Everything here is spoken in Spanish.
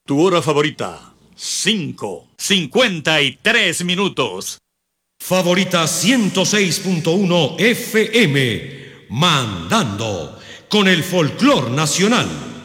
Tu hora favorita, 5:53. Favorita 106.1 FM, mandando con el folclor nacional.